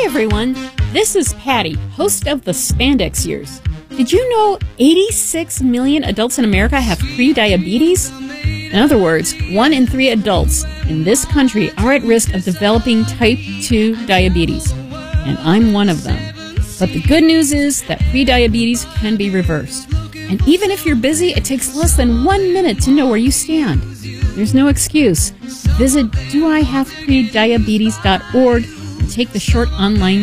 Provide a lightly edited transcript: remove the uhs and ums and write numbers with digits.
everyone, this is Patty, host of the Spandex Years. Did you know 86 million adults in America have pre-diabetes? In other words, 1 in 3 adults in this country are at risk of developing type 2 diabetes, and I'm one of them. But the good news is that pre-diabetes can be reversed. And even if you're busy, it takes less than 1 minute to know where you stand. There's no excuse. Visit doihaveprediabetes.org and take the short online